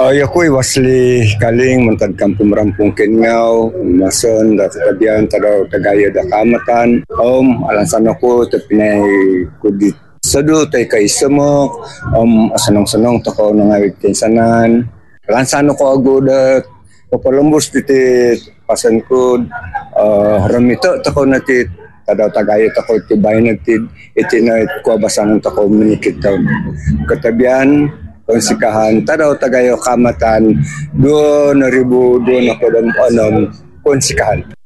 Ya ko wasli kaling mentad kampung merampung Kenyau mason da tabian tadaw tagaya da kamatan alasan ako tapinay ko di sadu tay kay semok asanong-sanong tako nangawit kinsanan lansan ko ago da papalembus titi pasan ko ramito tako nati tadaw tagaya tako tibay nati itinay ko basan tako minikit taon katabian konsikahan tadaw tagayo kamatan 2,200 konsikahan.